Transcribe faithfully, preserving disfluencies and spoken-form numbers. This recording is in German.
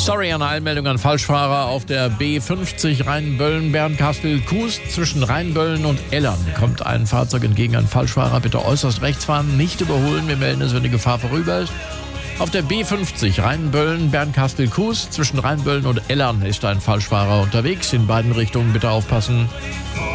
Sorry, eine Einmeldung an Falschfahrer auf der B fünfzig Rheinböllen-Bernkastel-Kues. Zwischen Rheinböllen und Ellern kommt ein Fahrzeug entgegen. Ein Falschfahrer, bitte äußerst rechts fahren, nicht überholen. Wir melden es, wenn die Gefahr vorüber ist. Auf der B fünfzig Rheinböllen-Bernkastel-Kues zwischen Rheinböllen und Ellern ist ein Falschfahrer unterwegs. In beiden Richtungen bitte aufpassen.